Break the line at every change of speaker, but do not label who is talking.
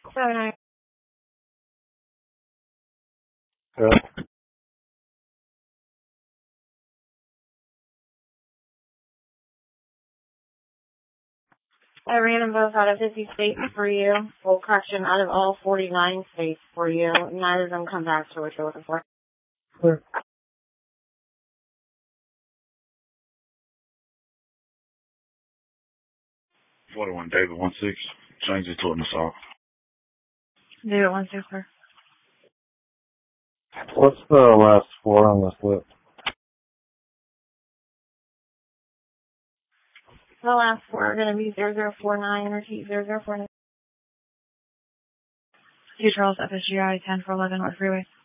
7-9.
Yeah.
I ran them both out of 50 states for you. Full correction out of all 49 states for you. Neither of them come back to what you're looking for.
Clear.
41 David 16. Change it to an assault.
David 16, sir.
What's the last four on this list?
The last four are going to be 0049 and repeat 0049. 2 Charles FSGI 10 for 11 North Freeway.